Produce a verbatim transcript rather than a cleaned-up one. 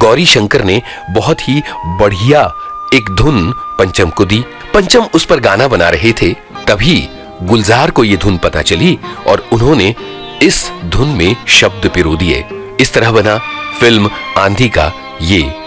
गौरी शंकर ने बहुत ही बढ़िया एक धुन पंचम को दी। पंचम उस पर गाना बना रहे थे, तभी गुलजार को ये धुन पता चली और उन्होंने इस धुन में शब्द पिरो दिए। इस तरह बना फिल्म आंधी का ये